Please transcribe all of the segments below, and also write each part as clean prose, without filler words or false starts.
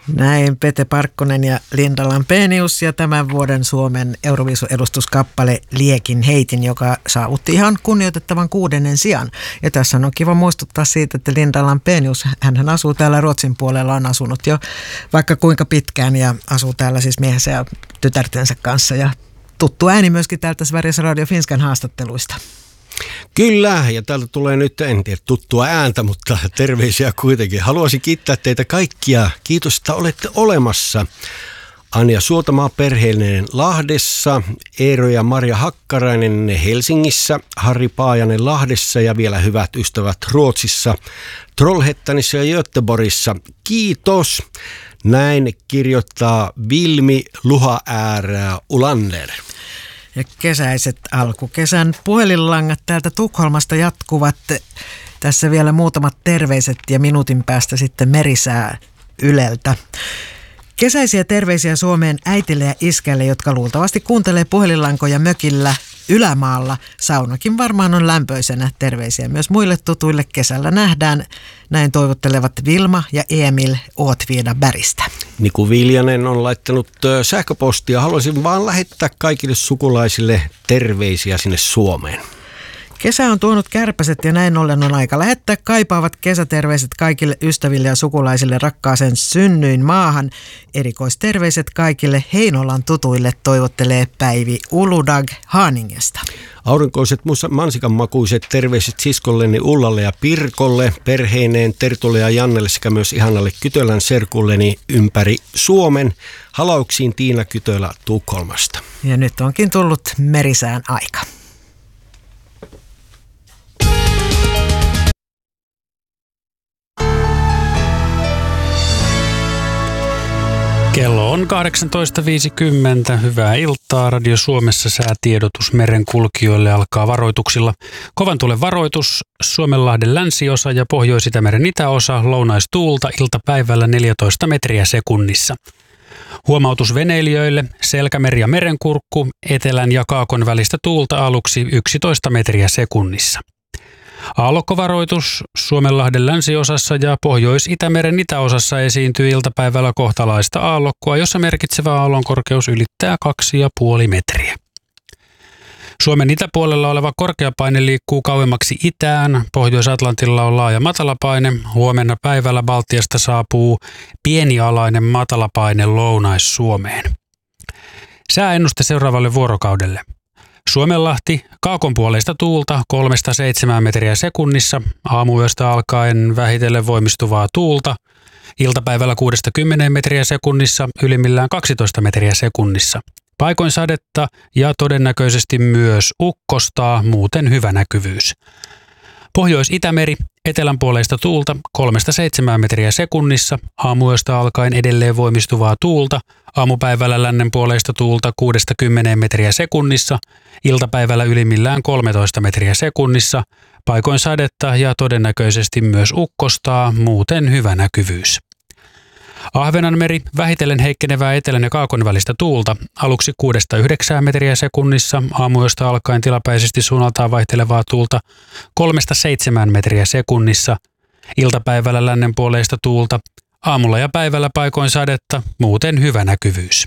Näin Pete Parkkonen ja Linda Lampenius ja tämän vuoden Suomen Euroviisu-edustuskappale Liekin heitin, joka saavutti ihan kunnioitettavan 6. sijan. Ja tässä on kiva muistuttaa siitä, että Linda Lampenius, hän asuu täällä Ruotsin puolella, on asunut jo vaikka kuinka pitkään ja asuu täällä siis miehensä ja tytärtensä kanssa. Ja tuttu ääni myöskin täältä Sveriges Radio Finskan haastatteluista. Kyllä, ja täältä tulee nyt, en tiedä tuttua ääntä, mutta terveisiä kuitenkin. Haluaisin kiittää teitä kaikkia. Kiitos, että olette olemassa. Anja Suotamaa perheellinen Lahdessa, Eero ja Marja Hakkarainen Helsingissä, Harri Paajanen Lahdessa ja vielä hyvät ystävät Ruotsissa, Trollhättanissa ja Göteborgissa. Kiitos. Näin kirjoittaa Vilmi Luhaäärä Ulander. Ja kesäiset alkukesän puhelinlangat täältä Tukholmasta jatkuvat. Tässä vielä muutamat terveiset ja minuutin päästä sitten merisää Yleltä. Kesäisiä terveisiä Suomeen äitille ja iskälle, jotka luultavasti kuuntelee puhelinlankoja mökillä Ylämaalla. Saunakin varmaan on lämpöisenä. Terveisiä myös muille tutuille. Kesällä nähdään. Näin toivottelevat Vilma ja Emil Åtvidabergistä. Niku Viljanen on laittanut sähköpostia. Haluaisin vaan lähettää kaikille sukulaisille terveisiä sinne Suomeen. Kesä on tuonut kärpäset ja näin ollen on aika lähettää kaipaavat kesäterveiset kaikille ystäville ja sukulaisille rakkaaseen synnyin maahan. Erikoisterveiset kaikille Heinolan tutuille toivottelee Päivi Uludag Haaningesta. Aurinkoiset mansikanmakuiset terveiset siskolleni Ullalle ja Pirkolle, perheineen Tertulle ja Jannelle sekä myös ihanalle Kytölän serkulleni ympäri Suomen. Halauksiin Tiina Kytölä Tukholmasta. Ja nyt onkin tullut merisään aika. Kello on 18.50. Hyvää iltaa. Radio Suomessa säätiedotus merenkulkijoille alkaa varoituksilla. Kovan tuulen varoitus, Suomenlahden länsiosa ja Pohjois-Itämeren itäosa, lounaistuulta iltapäivällä 14 metriä sekunnissa. Huomautus veneilijöille, Selkämeri ja Merenkurkku, etelän ja kaakon välistä tuulta aluksi 11 metriä sekunnissa. Aallokkovaroitus Suomenlahden länsiosassa ja Pohjois-Itämeren itäosassa esiintyy iltapäivällä kohtalaista aallokkoa, jossa merkitsevä aallonkorkeus ylittää 2,5 metriä. Suomen itäpuolella oleva korkeapaine liikkuu kauemmaksi itään. Pohjois-Atlantilla on laaja matalapaine. Huomenna päivällä Baltiasta saapuu pienialainen matalapaine Lounais-Suomeen. Sääennuste seuraavalle vuorokaudelle. Suomenlahti, kaakonpuoleista tuulta 3-7 metriä sekunnissa, aamuyöstä alkaen vähitellen voimistuvaa tuulta, iltapäivällä 6-10 metriä sekunnissa, ylimmillään 12 metriä sekunnissa. Paikoin sadetta ja todennäköisesti myös ukkostaa, muuten hyvä näkyvyys. Pohjois-Itämeri, etelänpuoleista tuulta 3-7 metriä sekunnissa, aamuyöstä alkaen edelleen voimistuvaa tuulta, aamupäivällä lännenpuoleista tuulta 6-10 metriä sekunnissa, iltapäivällä ylimmillään 13 metriä sekunnissa, paikoin sadetta ja todennäköisesti myös ukkostaa, muuten hyvä näkyvyys. Ahvenanmeri, vähitellen heikkenevää etelän ja kaakon välistä tuulta, aluksi 6-9 metriä sekunnissa, aamuyöstä alkaen tilapäisesti suunnaltaan vaihtelevaa tuulta 3-7 metriä sekunnissa, iltapäivällä lännenpuoleista tuulta, aamulla ja päivällä paikoin sadetta, muuten hyvä näkyvyys.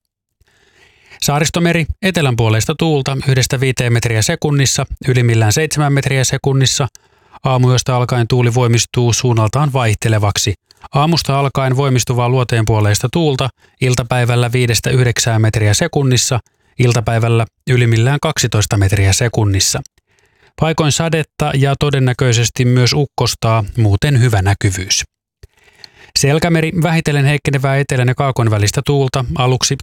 Saaristomeri, etelänpuoleista tuulta 1-5 metriä sekunnissa, ylimmillään 7 metriä sekunnissa, aamuyöstä alkaen tuuli voimistuu suunnaltaan vaihtelevaksi. Aamusta alkaen voimistuvaa luoteenpuoleista tuulta, iltapäivällä 5-9 metriä sekunnissa, iltapäivällä ylimmillään 12 metriä sekunnissa. Paikoin sadetta ja todennäköisesti myös ukkostaa, muuten hyvä näkyvyys. Selkämeri, vähitellen heikkenevää etelän ja kaakon välistä tuulta, aluksi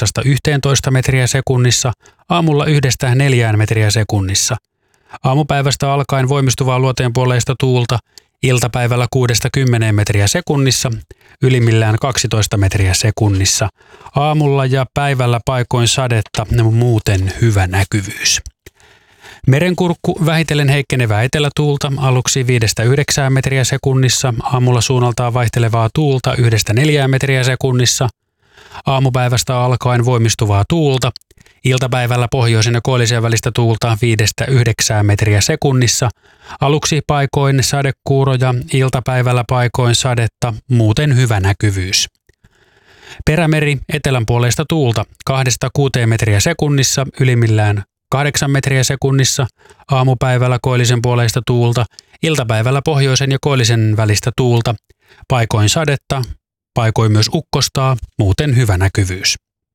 8-11 metriä sekunnissa, aamulla 1-4 metriä sekunnissa. Aamupäivästä alkaen voimistuvaa luoteenpuoleista tuulta, iltapäivällä 6-10 metriä sekunnissa, ylimmillään 12 metriä sekunnissa. Aamulla ja päivällä paikoin sadetta, muuten hyvä näkyvyys. Merenkurkku, vähitellen heikkenevää etelätuulta, aluksi 5-9 metriä sekunnissa, aamulla suunnaltaan vaihtelevaa tuulta 1-4 metriä sekunnissa. Aamupäivästä alkaen voimistuvaa tuulta, iltapäivällä pohjoisen ja koillisen välistä tuulta 5-9 metriä sekunnissa, aluksi paikoin sadekuuroja, iltapäivällä paikoin sadetta, muuten hyvä näkyvyys. Perämeri etelänpuoleista tuulta 2-6 metriä sekunnissa, ylimmillään 8 metriä sekunnissa, aamupäivällä koillisen puoleista tuulta, iltapäivällä pohjoisen ja koillisen välistä tuulta, paikoin sadetta, paikoin myös ukkostaa, muuten hyvä näkyvyys.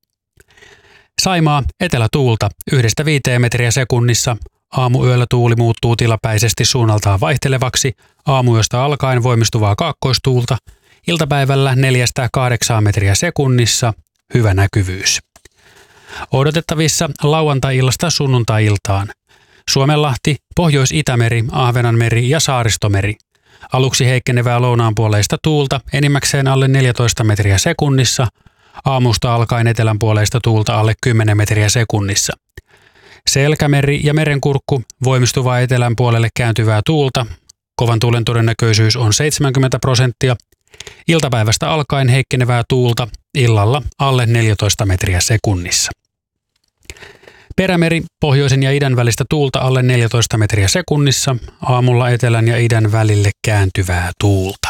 Saimaa etelätuulta 1-5 metriä sekunnissa, aamuyöllä tuuli muuttuu tilapäisesti suunnaltaan vaihtelevaksi, aamuyöstä alkaen voimistuvaa kaakkoistuulta, iltapäivällä 4-8 metriä sekunnissa, hyvä näkyvyys. Odotettavissa lauantai-illasta sunnuntai-iltaan. Suomenlahti, Pohjois-Itämeri, Ahvenanmeri ja Saaristomeri. Aluksi heikkenevää lounaanpuoleista tuulta, enimmäkseen alle 14 metriä sekunnissa, aamusta alkaen etelänpuoleista tuulta alle 10 metriä sekunnissa. Selkämeri ja Merenkurkku, voimistuvaa etelän puolelle kääntyvää tuulta, kovan tuulen todennäköisyys on 70%, iltapäivästä alkaen heikkenevää tuulta, illalla alle 14 metriä sekunnissa. Perämeri, pohjoisen ja idän välistä tuulta alle 14 metriä sekunnissa, aamulla etelän ja idän välille kääntyvää tuulta.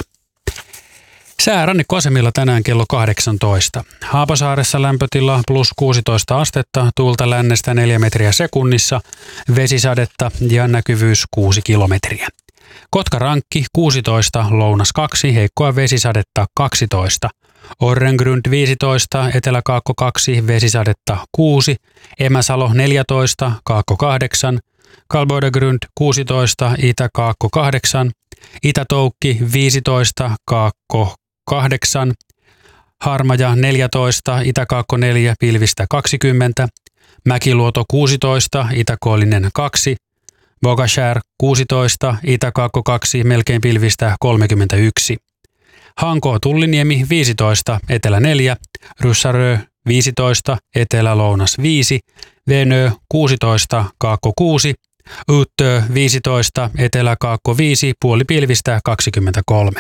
Sää rannikkoasemilla tänään kello 18. Haapasaaressa lämpötila plus 16 astetta, tuulta lännestä 4 metriä sekunnissa, vesisadetta ja näkyvyys 6 kilometriä. Kotkarankki 16, lounas 2, heikkoa vesisadetta 12. Orrengrund 15, Etelä-Kaakko 2, vesisadetta 6, Emäsalo 14, Kaakko 8, Kalboidegrund 16, Itä-Kaakko 8, Itä-Toukki 15, Kaakko 8, Harmaja 14, Itä-Kaakko 4, pilvistä 20, Mäkiluoto 16, Itä-Koillinen 2, Bogashär 16, Itä-Kaakko 2, melkein pilvistä 31. Hankoo Tulliniemi 15, Etelä 4, Ryssarö 15, Etelä-Lounas 5, Venö 16, Kaakko 6, Uttö 15, Etelä-Kaakko 5, puoli pilvistä 23.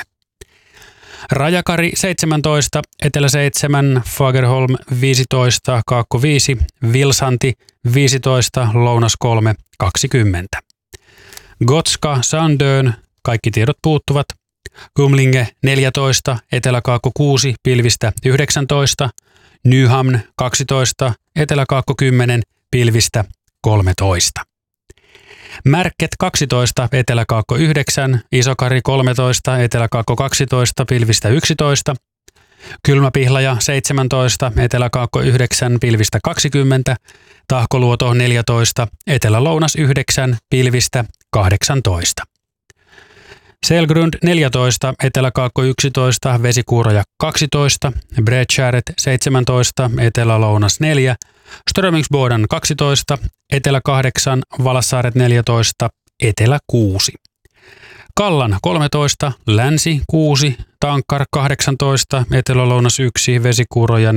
Rajakari 17, Etelä 7, Fagerholm 15, Kaakko 5, Vilsanti 15, Lounas 3, 20. Gotska, Sandön, kaikki tiedot puuttuvat. Kumlinge 14, Etelä-Kaakko 6, pilvistä 19, Nyhamn 12, Etelä-Kaakko 10, pilvistä 13. Märket 12, Etelä-Kaakko 9, Isokari 13, Etelä-Kaakko 12, pilvistä 11, Kylmäpihlaja 17, Etelä-Kaakko 9, pilvistä 20, Tahkoluoto 14, Etelä-Lounas 9, pilvistä 18. Selgrund 14, Etelä-Kaakko 11, Vesikuuroja 12, Bredskäret 17, Etelä-Lounas 4, Strömingsboden 12, Etelä 8, Valassaaret 14, Etelä 6. Kallan 13, Länsi 6, Tankkar 18, Etelä-Lounas 1, Vesikuuroja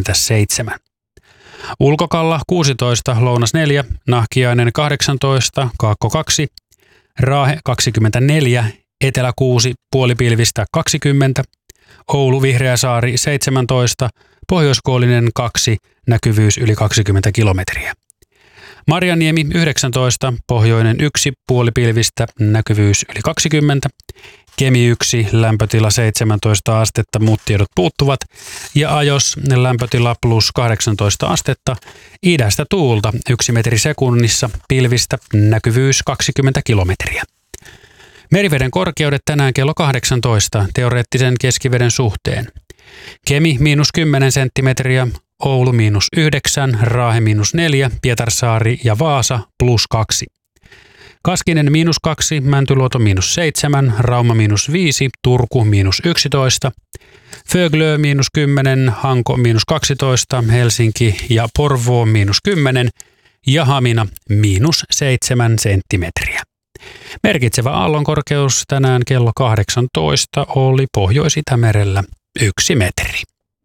47. Ulkokalla 16, Lounas 4, Nahkiainen 18, Kaakko 2, Raahe 24, Etelä 6, puolipilvistä 20, Oulu Vihreäsaari 17, Pohjoiskoillinen 2, näkyvyys yli 20 kilometriä. Marjaniemi 19, pohjoinen 1, puolipilvistä, näkyvyys yli 20, Kemi 1, lämpötila 17 astetta, muut tiedot puuttuvat, ja Ajos lämpötila plus 18 astetta, idästä tuulta 1 metri sekunnissa, pilvistä, näkyvyys 20 kilometriä. Meriveden korkeudet tänään kello 18 teoreettisen keskiveden suhteen. Kemi -10 senttimetriä, Oulu -9, Raahe -4, Pietarsaari ja Vaasa +2. Kaskinen -2, Mäntyluoto -7, Rauma -5, Turku -11, Föglö -10, Hanko -12, Helsinki ja Porvoo -10 ja Hamina -7 senttimetriä. Merkitsevä aallonkorkeus tänään kello 18 oli Pohjois-Itämerellä 1 metri.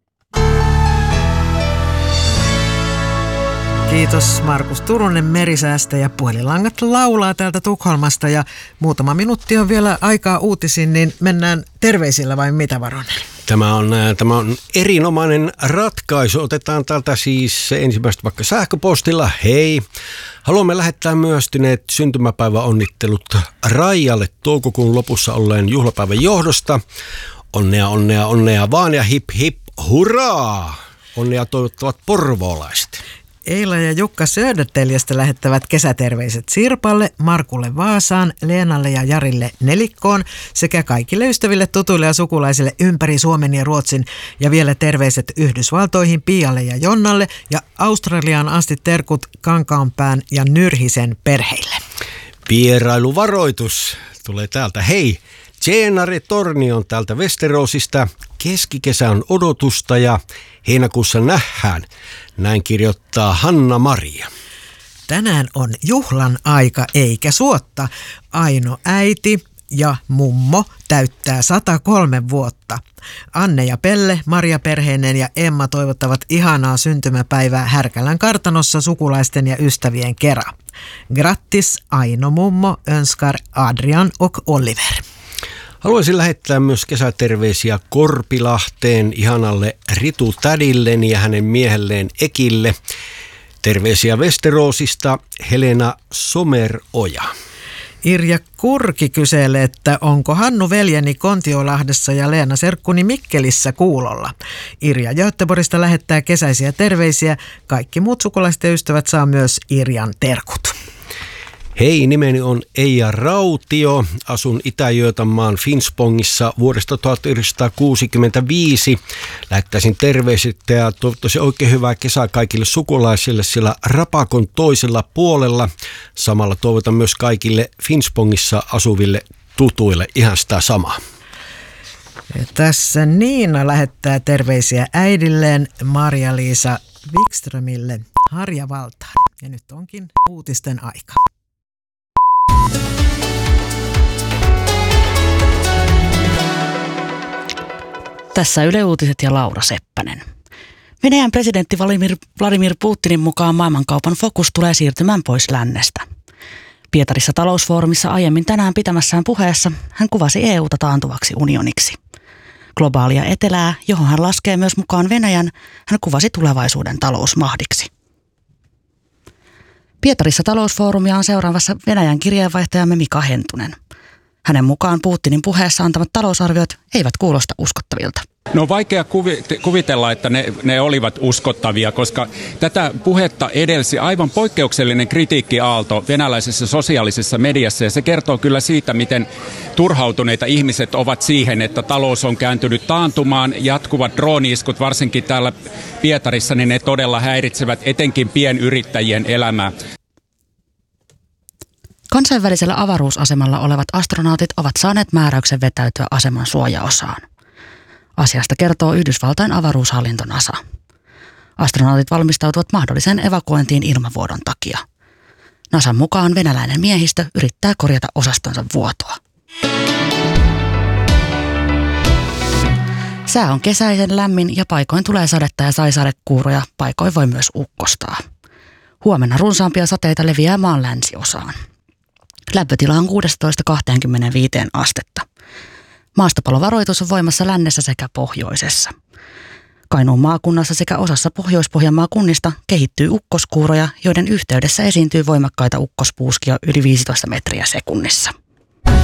Kiitos Markus Turunen merisäästä ja Puhelinlangat laulaa täältä Tukholmasta ja muutama minuutti on vielä aikaa uutisiin, niin mennään terveisillä vai mitä, Varonen? Tämä on erinomainen ratkaisu. Otetaan täältä siis ensimmäistä vaikka sähköpostilla. Hei! Haluamme lähettää myöstyneet syntymäpäiväonnittelut Raijalle toukokuun lopussa olleen juhlapäivän johdosta. Onnea vaan ja hip hip hurraa! Onnea toivottavat porvoolaiset. Eila ja Jukka Södertäljestä lähettävät kesäterveiset Sirpalle, Markulle Vaasaan, Leenalle ja Jarille Nelikkoon sekä kaikille ystäville, tutuille ja sukulaisille ympäri Suomen ja Ruotsin. Ja vielä terveiset Yhdysvaltoihin Pialle ja Jonnalle ja Australiaan asti terkut Kankaanpään ja Nyrhisen perheille. Vierailuvaroitus tulee täältä. Hei, Tjeenare Torni on täältä Westerosista. Keskikesä on odotusta ja heinäkuussa nähdään. Näin kirjoittaa Hanna-Maria. Tänään on juhlan aika eikä suotta. Aino äiti ja mummo täyttää 103 vuotta. Anne ja Pelle, Maria perheinen ja Emma toivottavat ihanaa syntymäpäivää Härkälän kartanossa sukulaisten ja ystävien kera. Grattis Aino mummo, önskar Adrian och Oliver. Haluaisin lähettää myös kesäterveisiä Korpilahteen ihanalle Ritu tädilleni ja hänen miehelleen Ekille. Terveisiä Westerosista Helena Someroja. Irja Kurki kyselee, että onko Hannu veljeni Kontiolahdessa ja Leena serkkuni Mikkelissä kuulolla. Irja Göteborgista lähettää kesäisiä terveisiä. Kaikki muut sukulaiset ja ystävät saa myös Irjan terkut. Hei, nimeni on Eija Rautio. Asun Itä-Götamaan Finspångissa vuodesta 1965. Lähettäisin terveiset ja toivottavasti oikein hyvää kesää kaikille sukulaisille siellä Rapakon toisella puolella. Samalla toivotan myös kaikille Finspångissa asuville tutuille ihan sitä samaa. Ja tässä Niina lähettää terveisiä äidilleen Marja-Liisa Wikströmille Harjavaltaan. Ja nyt onkin uutisten aika. Tässä Yle Uutiset ja Laura Seppänen. Venäjän presidentti Vladimir Putinin mukaan maailmankaupan fokus tulee siirtymään pois lännestä. Pietarissa talousfoorumissa aiemmin tänään pitämässään puheessa hän kuvasi EUta taantuvaksi unioniksi. Globaalia etelää, johon hän laskee myös mukaan Venäjän, hän kuvasi tulevaisuuden talousmahdiksi. Pietarissa talousfoorumia on seuraavassa Venäjän kirjeenvaihtajamme Mika Hentunen. Hänen mukaan Putinin puheessa antamat talousarviot eivät kuulosta uskottavilta. No on vaikea kuvitella, että ne olivat uskottavia, koska tätä puhetta edelsi aivan poikkeuksellinen kritiikkiaalto venäläisessä sosiaalisessa mediassa. Ja se kertoo kyllä siitä, miten turhautuneita ihmiset ovat siihen, että talous on kääntynyt taantumaan. Jatkuvat drooni-iskut, varsinkin täällä Pietarissa, niin ne todella häiritsevät etenkin pienyrittäjien elämää. Kansainvälisellä avaruusasemalla olevat astronautit ovat saaneet määräyksen vetäytyä aseman suojaosaan. Asiasta kertoo Yhdysvaltain avaruushallinto NASA. Astronautit valmistautuvat mahdolliseen evakuointiin ilmavuodon takia. NASAn mukaan venäläinen miehistö yrittää korjata osastonsa vuotoa. Sää on kesäisen lämmin ja paikoin tulee sadetta ja saisadekuuroja, paikoin voi myös ukkostaa. Huomenna runsaampia sateita leviää maan länsiosaan. Lämpötila on 16–25 astetta. Maastopalovaroitus on voimassa lännessä sekä pohjoisessa. Kainuun maakunnassa sekä osassa Pohjois-Pohjanmaa kunnista kehittyy ukkoskuuroja, joiden yhteydessä esiintyy voimakkaita ukkospuuskia yli 15 metriä sekunnissa.